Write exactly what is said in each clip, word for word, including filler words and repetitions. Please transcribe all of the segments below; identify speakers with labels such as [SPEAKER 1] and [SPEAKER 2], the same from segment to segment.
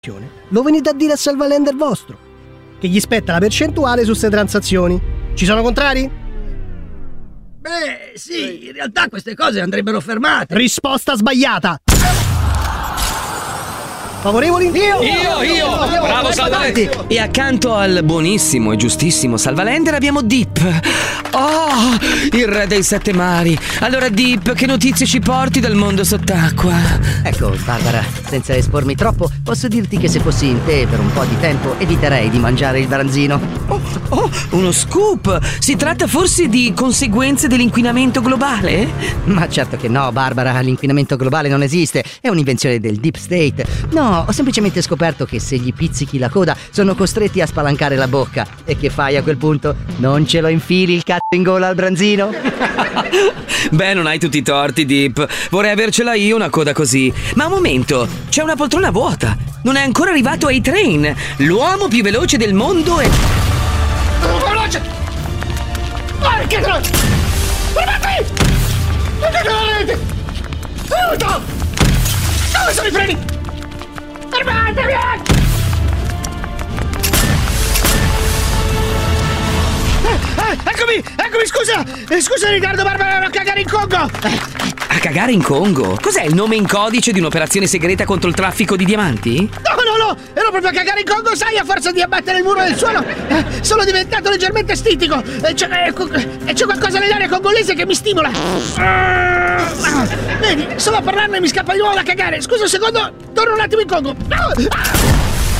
[SPEAKER 1] lo venite a dire a Salvalender vostro, che gli spetta la percentuale su ste transazioni. Ci sono contrari?
[SPEAKER 2] Beh, sì, in realtà queste cose andrebbero fermate.
[SPEAKER 1] Risposta sbagliata. Favorevoli?
[SPEAKER 3] Io, io, io, io. Bravo Salvalender. E accanto al buonissimo e giustissimo Salvalender abbiamo Deep. Oh, il re dei sette mari. Allora Deep, che notizie ci porti dal mondo sott'acqua?
[SPEAKER 4] Ecco, Barbara, senza espormi troppo, posso dirti che se fossi in te per un po' di tempo eviterei di mangiare il branzino.
[SPEAKER 3] Oh, oh, uno scoop! Si tratta forse di conseguenze dell'inquinamento globale?
[SPEAKER 4] Ma certo che no, Barbara, l'inquinamento globale non esiste, è un'invenzione del Deep State. No, ho semplicemente scoperto che se gli pizzichi la coda sono costretti a spalancare la bocca. E che fai a quel punto? Non ce lo infili il cazzo in gola al branzino?
[SPEAKER 3] Beh, non hai tutti i torti, Deep. Vorrei avercela io una coda così. Ma un momento, c'è una poltrona vuota. Non è ancora arrivato A-Train, l'uomo più veloce del mondo e...
[SPEAKER 2] Veloce! Porca troia! Fermati! Fermati! Aiuto! Dove sono i freni? Fermatevi! Eh, eccomi! Eccomi, scusa! Eh, scusa Riccardo, Barbara, ero a cagare in Congo!
[SPEAKER 3] A cagare in Congo? Cos'è il nome in codice di un'operazione segreta contro il traffico di diamanti?
[SPEAKER 2] No, no, no! Ero proprio a cagare in Congo, sai, a forza di abbattere il muro del suolo! Eh, sono diventato leggermente stitico! E c'è, eh, c'è qualcosa nell'aria congolese che mi stimola! Ah, vedi, stavo a parlare e mi scappa di nuovo da cagare! Scusa un secondo, torno un attimo in Congo! Ah!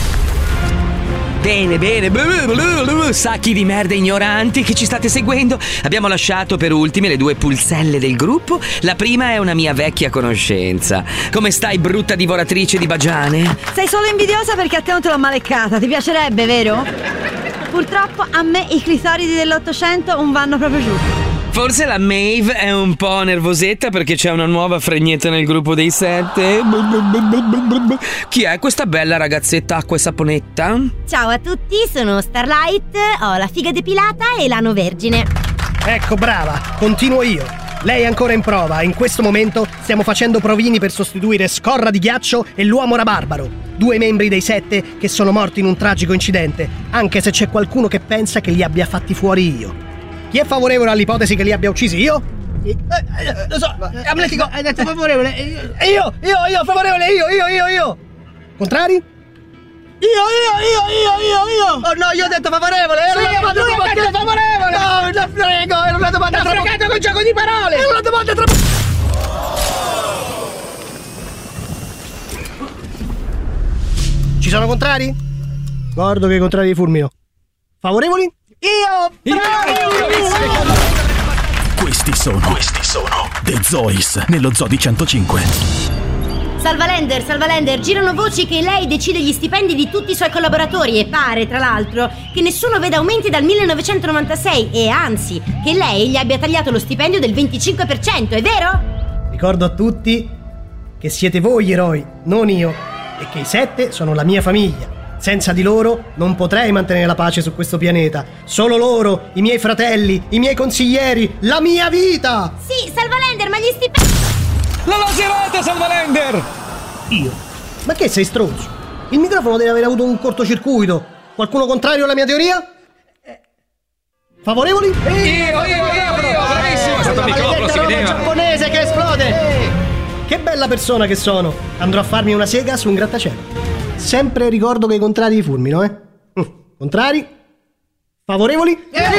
[SPEAKER 3] Bene, bene, sacchi di merda ignoranti che ci state seguendo. Abbiamo lasciato per ultime le due pulzelle del gruppo. La prima è una mia vecchia conoscenza. Come stai, brutta divoratrice di bagiane?
[SPEAKER 5] Sei solo invidiosa perché a te non te l'ho maleccata. Ti piacerebbe, vero? Purtroppo a me i clitoridi dell'Ottocento non vanno proprio giù.
[SPEAKER 3] Forse la Maeve è un po' nervosetta perché c'è una nuova fregnetta nel gruppo dei sette. Chi è questa bella ragazzetta acqua e saponetta?
[SPEAKER 5] Ciao a tutti, sono Starlight, ho la figa depilata e l'ano vergine.
[SPEAKER 1] Ecco, brava, continuo io. Lei è ancora in prova. In questo momento stiamo facendo provini per sostituire Scorra di Ghiaccio e l'Uomo Rabarbaro, due membri dei sette che sono morti in un tragico incidente, anche se c'è qualcuno che pensa che li abbia fatti fuori io. Chi è favorevole all'ipotesi che li abbia uccisi io?
[SPEAKER 2] Eh, eh, lo so, Amletico, hai detto favorevole. Io, io, io, favorevole, io, io, io, io.
[SPEAKER 1] Contrari?
[SPEAKER 2] Io, io, io, io, io, io. Oh no, io ho detto favorevole. Era sì, una domanda lui troppo... ha detto favorevole. No, la frego, era una domanda troppo... T'ha fregato col gioco di parole. Era una domanda troppo...
[SPEAKER 1] Ci sono contrari? Guardo che i contrari di Fulmino. Favorevoli?
[SPEAKER 2] Io! Bravo!
[SPEAKER 6] Questi sono, questi sono The Zois nello Zoo di centocinque.
[SPEAKER 5] Salvalender, Salvalender, girano voci che lei decide gli stipendi di tutti i suoi collaboratori e pare, tra l'altro, che nessuno veda aumenti dal millenovecentonovantasei e anzi, che lei gli abbia tagliato lo stipendio del venticinque per cento, è vero?
[SPEAKER 1] Ricordo a tutti che siete voi gli eroi, non io, e che i sette sono la mia famiglia. Senza di loro non potrei mantenere la pace su questo pianeta. Solo loro, i miei fratelli, i miei consiglieri, la mia vita!
[SPEAKER 5] Sì, Salvalender, ma gli stipendi...
[SPEAKER 3] La laserata, Salvalender!
[SPEAKER 1] Io? Ma che sei stronzo? Il microfono deve aver avuto un cortocircuito. Qualcuno contrario alla mia teoria? Favorevoli?
[SPEAKER 3] Io, io, io, io, bravissimo! È stato il microfono, si vedeva.
[SPEAKER 1] Giapponese che esplode! Che bella persona che sono! Andrò a farmi una sega su un grattacielo. Sempre ricordo che i contrari di Fulmino, eh? Mm. Contrari? Favorevoli?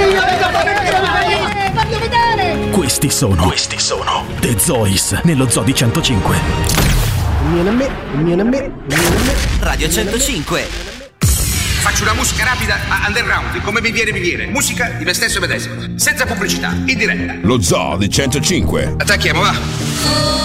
[SPEAKER 2] Fammi vedere!
[SPEAKER 6] Questi sono, questi sono The Zois nello Zoo di centocinque.
[SPEAKER 1] Il mio a me, il mio a me, il mio a me.
[SPEAKER 7] Radio centocinque.
[SPEAKER 8] Faccio una musica rapida a underground, come mi viene mi viene. Musica di me stesso e medesimo, senza pubblicità, in diretta.
[SPEAKER 9] Lo Zoo di centocinque.
[SPEAKER 8] Attacchiamo, va!